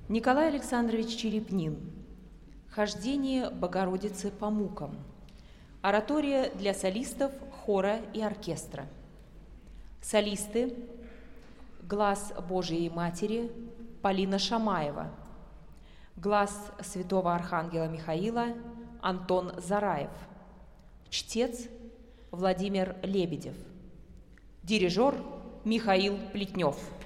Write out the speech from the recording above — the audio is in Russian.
Николай Александрович Черепнин. Хождение Богородицы по мукам. Оратория для солистов, хора и оркестра. Солисты: Глаз Божией Матери Полина Шамаева, Глаз Святого Архангела Михаила Антон Зараев, чтец Владимир Лебедев, дирижер Михаил Плетнев.